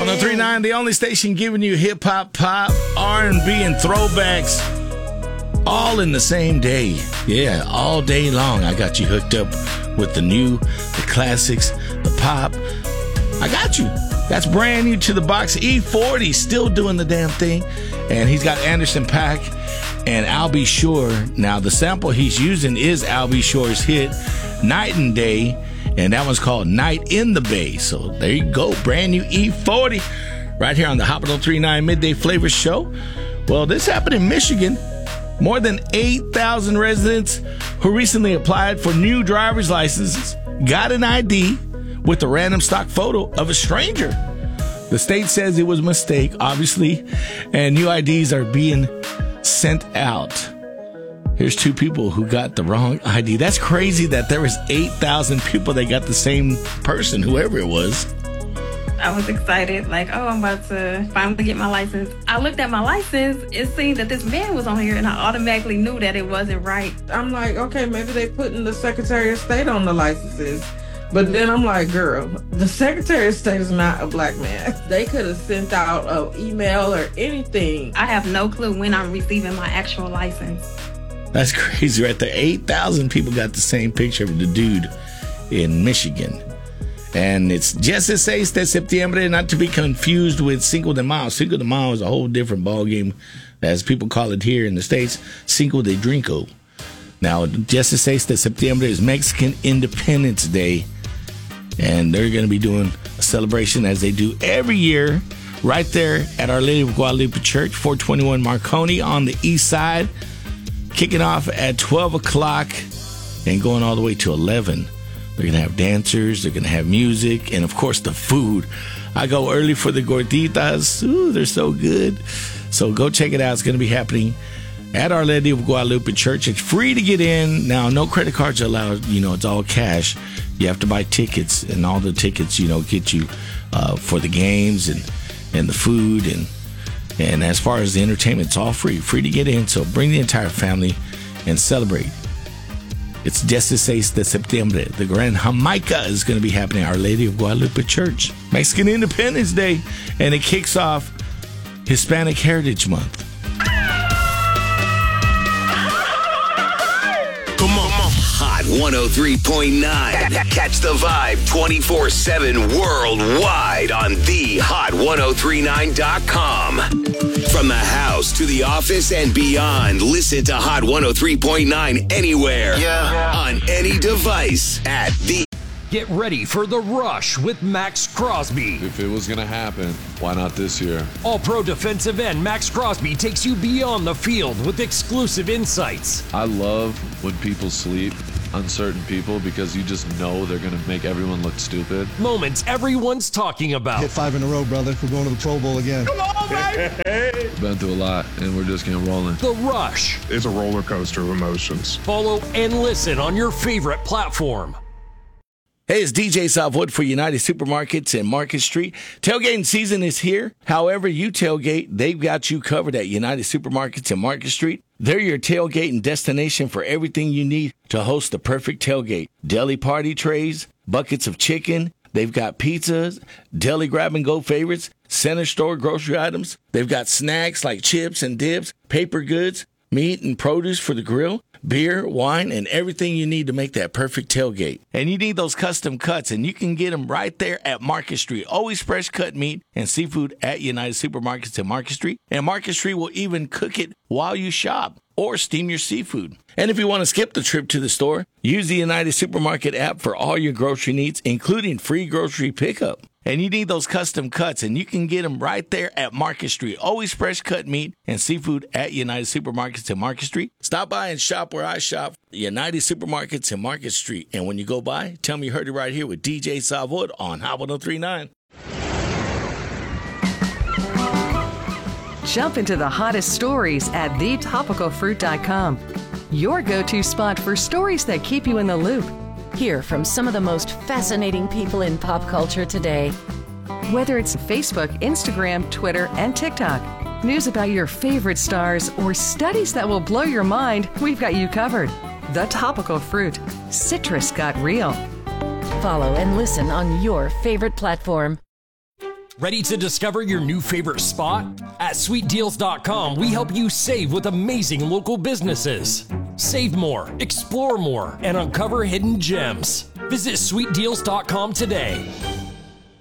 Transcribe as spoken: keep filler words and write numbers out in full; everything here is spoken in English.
one oh three point nine, the only station giving you hip-hop, pop, R and B, and throwbacks all in the same day. Yeah, all day long. I got you hooked up with the new, the classics, the pop. I got you. That's brand new to the box. E forty still doing the damn thing. And he's got Anderson .Paak and Al B. Sure. Now, the sample he's using is Al B. Sure's hit, Night and Day. And that one's called Night in the Bay. So there you go. Brand new E forty right here on the Hot one oh three point nine Midday Flavor Show. Well, this happened in Michigan. More than eight thousand residents who recently applied for new driver's licenses got an I D with a random stock photo of a stranger. The state says it was a mistake, obviously, and new I Ds are being sent out. Here's two people who got the wrong I D. That's crazy that there was eight thousand people that got the same person, whoever it was. I was excited, like, oh, I'm about to finally get my license. I looked at my license, it seemed that this man was on here, and I automatically knew that it wasn't right. I'm like, okay, maybe they putting the Secretary of State on the licenses. But then I'm like, girl, the Secretary of State is not a black man. They could have sent out an email or anything. I have no clue when I'm receiving my actual license. That's crazy right there. eight thousand people got the same picture of the dude in Michigan. And it's dieciséis de septiembre, not to be confused with Cinco de Mayo. Cinco de Mayo is a whole different ballgame, as people call it here in the States, Cinco de Drinko. Now, dieciséis de septiembre is Mexican Independence Day, and they're going to be doing a celebration as they do every year right there at Our Lady of Guadalupe Church, four twenty-one Marconi on the east side, kicking off at twelve o'clock and going all the way to eleven. They're going to have dancers, they're going to have music, and, of course, the food. I go early for the gorditas. Ooh, they're so good. So go check it out. It's going to be happening at Our Lady of Guadalupe Church. It's free to get in. Now, no credit cards are allowed. You know, it's all cash. You have to buy tickets, and all the tickets, you know, get you uh, for the games and, and the food. And, and as far as the entertainment, it's all free. Free to get in. So bring the entire family and celebrate. It's dieciséis de septiembre. The Grand Jamaica is going to be happening at Our Lady of Guadalupe Church. Mexican Independence Day. And it kicks off Hispanic Heritage Month. Come on. Hot one oh three point nine. Catch the vibe twenty-four seven worldwide on the hot ten thirty-nine dot com. From the house to the office and beyond, listen to Hot one oh three point nine anywhere. Yeah. On any device at the. Get ready for The Rush with Max Crosby. If it was going to happen, why not this year? All-pro defensive end Max Crosby takes you beyond the field with exclusive insights. I love when people sleep on certain people because you just know they're going to make everyone look stupid. Moments everyone's talking about. Hit five in a row, brother. We're going to the Pro Bowl again. Come on, baby! Been through a lot, and we're just getting rolling. The Rush. It's a roller coaster of emotions. Follow and listen on your favorite platform. Hey, it's D J Southwood for United Supermarkets and Market Street. Tailgating season is here. However you tailgate, they've got you covered at United Supermarkets and Market Street. They're your tailgating destination for everything you need to host the perfect tailgate. Deli party trays, buckets of chicken. They've got pizzas, deli grab-and-go favorites, center store grocery items. They've got snacks like chips and dips, paper goods, meat and produce for the grill, beer, wine, and everything you need to make that perfect tailgate. And you need those custom cuts, and you can get them right there at Market Street. Always fresh cut meat and seafood at United Supermarkets and Market Street. And Market Street will even cook it while you shop or steam your seafood. And if you want to skip the trip to the store, use the United Supermarket app for all your grocery needs, including free grocery pickup. And you need those custom cuts, and you can get them right there at Market Street. Always fresh cut meat and seafood at United Supermarkets and Market Street. Stop by and shop where I shop, United Supermarkets and Market Street. And when you go by, tell me you heard it right here with D J Southwood on Hot ten thirty-nine. Jump into the hottest stories at the topical fruit dot com. Your go-to spot for stories that keep you in the loop. Hear from some of the most fascinating people in pop culture today. Whether it's Facebook, Instagram, Twitter, and TikTok, news about your favorite stars, or studies that will blow your mind, we've got you covered. The Topical Fruit. Citrus got real. Follow and listen on your favorite platform. Ready to discover your new favorite spot? At sweet deals dot com, we help you save with amazing local businesses. Save more, explore more, and uncover hidden gems. Visit sweet deals dot com today.